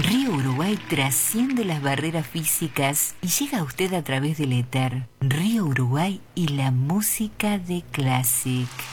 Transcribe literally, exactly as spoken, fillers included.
Río Uruguay trasciende las barreras físicas y llega a usted a través del éter. Río Uruguay y la música de Classic.